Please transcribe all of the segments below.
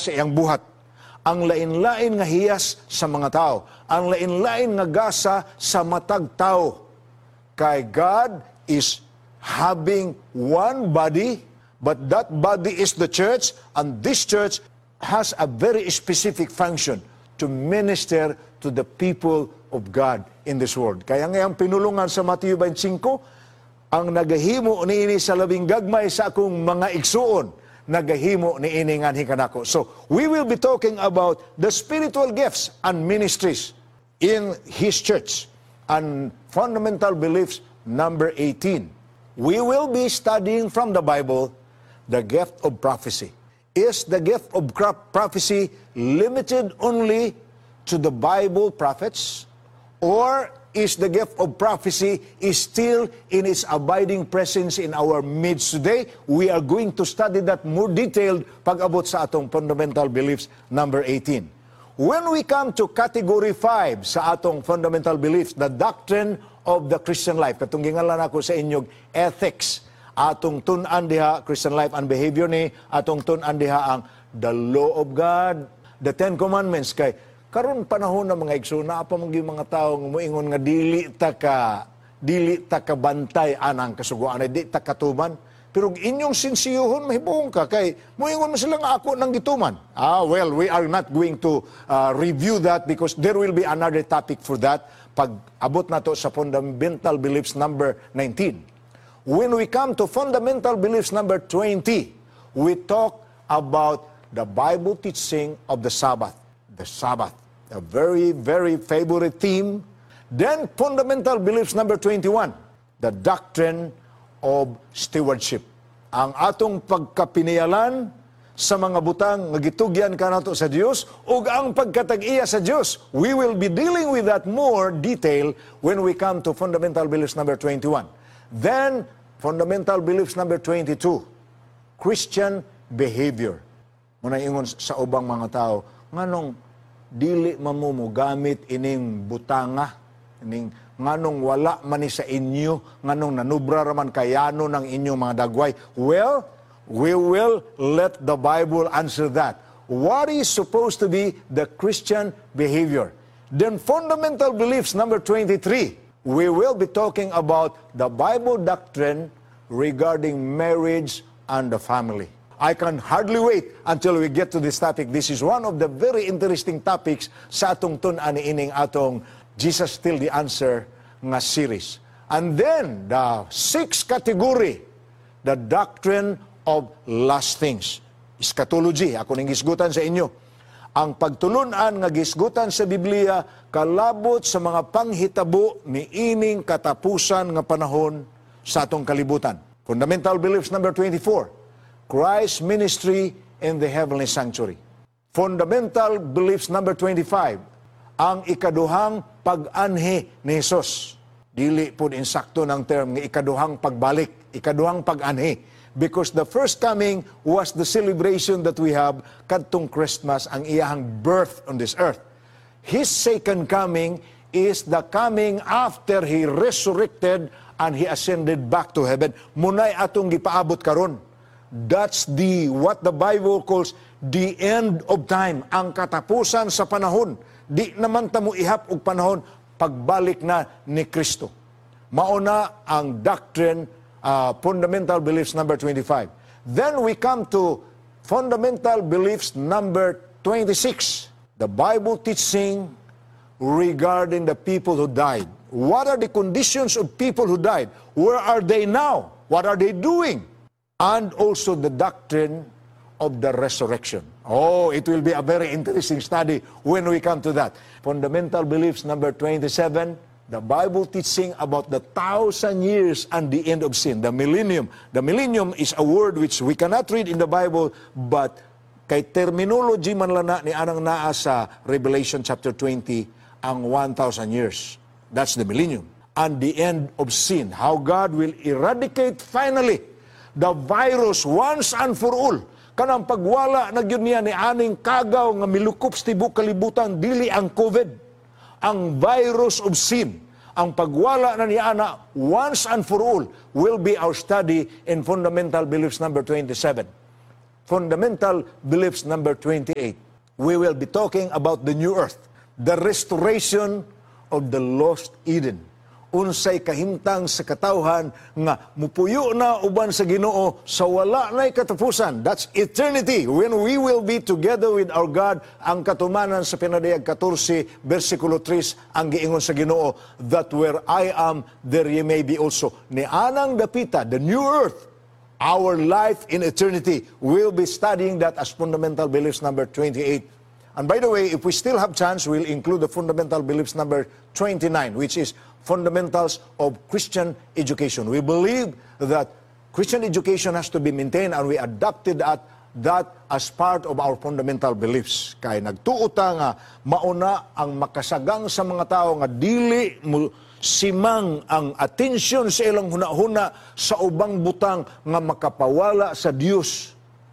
sa iyang buhat. Ang lain-lain nga hiyas sa mga tao, ang lain-lain nga gasa sa matag tao. Kay God is having one body, but that body is the church, and this church has a very specific function to minister to the people of God in this world. Kaya ngayong pinulungan sa Matthew 25, ang nagahimo niini sa labing gagmay sa akong mga igsuon, nagahimo niini nganhi kanako. So, we will be talking about the spiritual gifts and ministries in His church and fundamental beliefs number 18. We will be studying from the Bible the gift of prophecy. Is the gift of prophecy limited only to the Bible prophets? Or is the gift of prophecy is still in its abiding presence in our midst today? We are going to study that more detailed pag-abot sa atong fundamental beliefs number 18. When we come to category 5 sa atong fundamental beliefs, the doctrine of the Christian life, katong gingalan ako sa inyong ethics, atong tun-an diha Christian life and behavior ni, atong tun-an diha ang the law of God, the Ten Commandments. Kay karon panahon ng mga igsoon, na pa mga tao nga moingon nga dili ta ka bantay anang kasugoan, di ta katuman. Pero inyong sinsiyuhon mahibuong ka kay moingon mo sila nga ako nang gituman. Well, we are not going to review that because there will be another topic for that pag abot nato sa fundamental beliefs number 19. When we come to fundamental beliefs number 20, we talk about the Bible teaching of the Sabbath. The Sabbath, a very, very favorite theme. Then, fundamental beliefs number 21, the doctrine of stewardship. Ang atong pagkapiniyalan sa mga butang nga gitugyan kanato sa Dios ug ang pagkatag-iya sa Dios. We will be dealing with that more detail when we come to fundamental beliefs number 21. Then, fundamental beliefs number 22, Christian behavior. Muna ingon sa ubang mga tao, nganong dili mamumo gamit ining butanga, ining nganong wala man ni sa inyo, nganong nanubra raman kayano ng inyong mga dagway. Well, we will let the Bible answer that. What is supposed to be the Christian behavior? Then fundamental beliefs number 23, we will be talking about the Bible doctrine regarding marriage and the family. I can hardly wait until we get to this topic. This is one of the very interesting topics sa atong tun-an ining atong Jesus Still the Answer nga series. And then, the sixth category, the doctrine of last things. Eschatology, ako ning gisgutan sa inyo. Ang pagtulunan nga gisgutan sa Biblia, kalabot sa mga panghitabo ni ining katapusan nga panahon sa atong kalibutan. Fundamental beliefs number 24, Christ's ministry in the heavenly sanctuary. Fundamental beliefs number 25, ang ikaduhang pag-anhi ni Jesus. Dili po insakto ng term nga ikaduhang pagbalik, ikaduhang pag-anhi. Because the first coming was the celebration that we have kadtong Christmas, ang iyahang birth on this earth. His second coming is the coming after He resurrected and He ascended back to heaven. Munay atong gipaabot karon. That's what the Bible calls the end of time, ang katapusan sa panahon. Di naman tamo ihap og panahon, pagbalik na ni Kristo. Mauna ang doctrine, fundamental beliefs number 25. Then we come to fundamental beliefs number 26. The Bible teaching regarding the people who died. What are the conditions of people who died? Where are they now? What are they doing? And also the doctrine of the resurrection. Oh, it will be a very interesting study when we come to that. Fundamental beliefs number 27, the Bible teaching about the 1,000 years and the end of sin, the millennium. The millennium is a word which we cannot read in the Bible, but kay terminology man lang na ni anang naa sa Revelation chapter 20, ang 1,000 years. That's the millennium. And the end of sin, how God will eradicate finally the virus once and for all. Kanang pagwala na gyud niya ni aning kagaw nga milukop sa tibuok kalibutan, dili ang COVID, ang virus of sin. Ang pagwala na niya na once and for all will be our study in fundamental beliefs number 27. fundamental beliefs number 28. We will be talking about the new earth, the restoration of the lost Eden. Unsay kahimtang sa katawhan nga mupuyo na uban sa Ginoo sa wala na'y katapusan. That's eternity, when we will be together with our God. Ang katumanan sa Pinadayag 14, versikulo 3, ang giingon sa Ginoo, that where I am, there ye may be also. Ni anang dapita, the new earth, our life in eternity. We'll be studying that as fundamental beliefs number 28. And by the way, if we still have chance, we'll include the fundamental beliefs number 29, which is fundamentals of Christian education. We believe that Christian education has to be maintained, and we adopted that as part of our fundamental beliefs. Kaya nagtuota nga mauna ang makasagang sa mga tao nga dili mo simang ang atensyon sa ilang hunahuna sa ubang butang nga makapawala sa Dios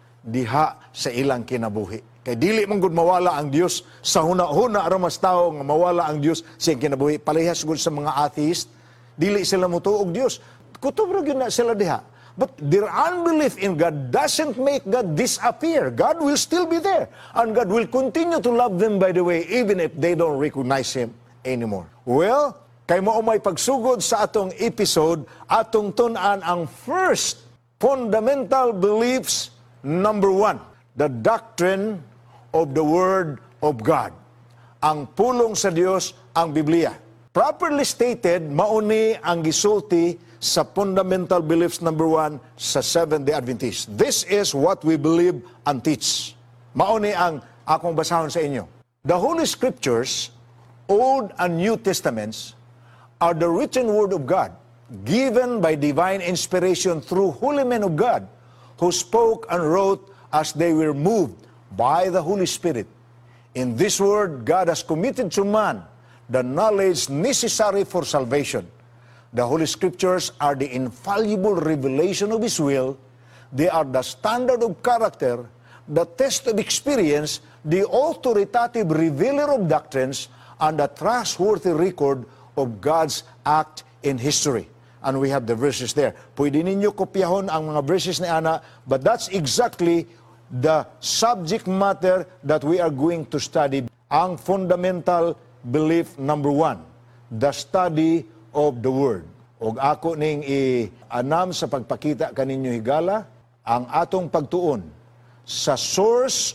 diha sa ilang kinabuhi. Kay dili man gud mawala ang Dios sa hunahuna aron mas tao nga mawala ang Dios sa kinabuhi. Palihas gud sa mga atheist, dili sila motuog Dios. Kutob ra gyud na sila diha. But their unbelief in God doesn't make God disappear. God will still be there. And God will continue to love them, by the way, even if they don't recognize Him anymore. Well, kay mao may pagsugod sa atong episode, atong tun-an ang first fundamental beliefs number 1, the doctrine of the Word of God. Ang pulong sa Dios, ang Biblia. Properly stated, mauni ang gisulti sa fundamental beliefs number 1 sa Seventh-day Adventist. This is what we believe and teach. Mauni ang akong basahon sa inyo. The Holy Scriptures, Old and New Testaments, are the written Word of God, given by divine inspiration through holy men of God, who spoke and wrote as they were moved by the Holy Spirit. In this Word, God has committed to man the knowledge necessary for salvation. The Holy Scriptures are the infallible revelation of His will. They are the standard of character, the test of experience, the authoritative revealer of doctrines, and the trustworthy record of God's act in history. And we have the verses there. Pwede ninyo kopyahon ang mga verses ni Ana, but that's exactly the subject matter that we are going to study. Ang fundamental belief number 1, the study of the Word. Og ako ning i-anam sa pagpakita kaninyo higala, ang atong pagtuon sa source,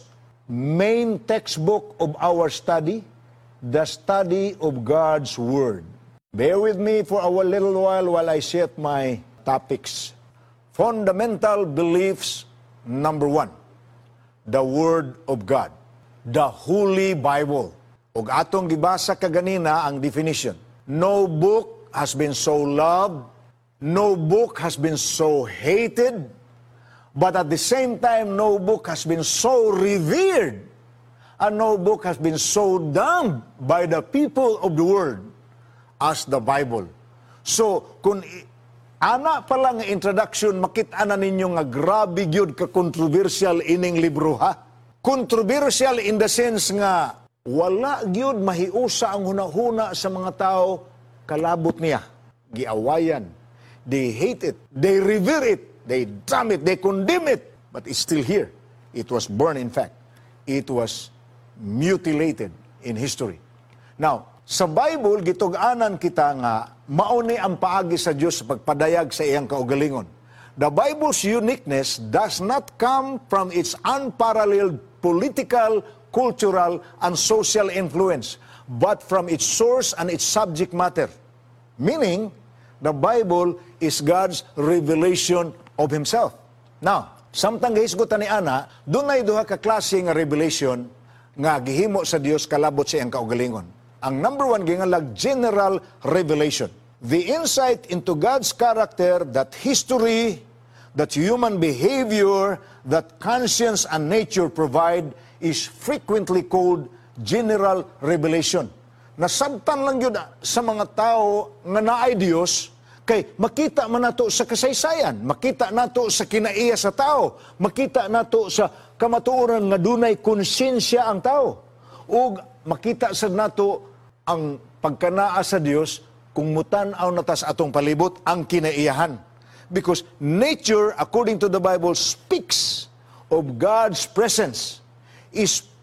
main textbook of our study, the study of God's Word. Bear with me for a little while I set my topics. Fundamental beliefs number 1, the Word of God, the Holy Bible. Ug atong gibasa kaganina ang definition. No book has been so loved, no book has been so hated, but at the same time, no book has been so revered, and no book has been so damned by the people of the world as the Bible. So, kung ana pa lang nga introduction, makita na ninyo nga grabe gyud ka controversial ining libro, ha? Controversial in the sense nga wala gyud mahiusa ang hunahuna sa mga tao, kalabot niya, giawayan, they hate it, they revere it, they damn it, they condemn it, but it's still here. It was burned, in fact. It was mutilated in history. Now, sa Bible, gitug-anan kita nga mauni ang paagi sa Dios sa pagpadayag sa iyang kaugalingon. The Bible's uniqueness does not come from its unparalleled political, cultural, and social influence, but from its source and its subject matter. Meaning, the Bible is God's revelation of Himself. Now, samtang gihisgutan ni Ana, dunay duha ka klase nga revelation nga gihimo sa Dios kalabot sa iyang kaugalingon. Ang number 1 gingalag general revelation. The insight into God's character, that history, that human behavior, that conscience and nature provide is frequently called general revelation. Nasabtan lang yun sa mga tao nga naay Diyos, kay makita man nato sa kasaysayan, makita nato sa kinaiya sa tao, makita nato sa kamatuoran nga dunay konsensya ang tao, ug makita sa nato ang pagkanaa sa Dios kung mutan-aw natas atong palibot ang kinaiyahan. Because nature, according to the Bible, speaks of God's presence is